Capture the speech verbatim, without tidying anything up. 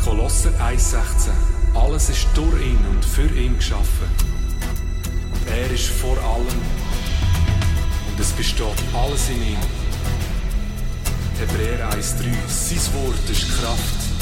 Kolosser eins sechzehn. Alles ist durch ihn und für ihn geschaffen. Und er ist vor allem. Und es besteht alles in ihm. Hebräer eins drei. Sein Wort ist Kraft